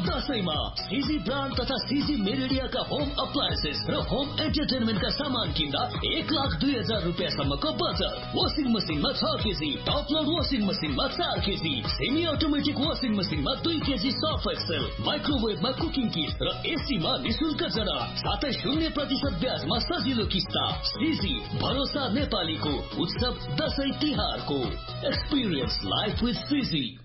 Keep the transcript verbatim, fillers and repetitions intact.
दशैंमा सिजी brand तथा सिजी मेरिडियाका home appliances र home एन्टरटेनमेन्टका सामान किन्दा एक लाख दुई हजार रुपियाँसम्मको बचत। वासिङ मसिनमा छ केजी, टप लोड वासिङ मसिनमा चार केजी, सेमी अटोमेटिक वासिङ मसिनमा दुई केजी सर्फ एक्सेल, माइक्रोवेभमा कुकिङ किट र एसीमा निशुल्क जरा, साथै शून्य प्रतिशत ब्याजमा सजिलो किस्ता। सिजी भरोसा नेपालीको उत्सव दशैं तिहारको एक्सपिरियन्स लाइफ विथ सिजी।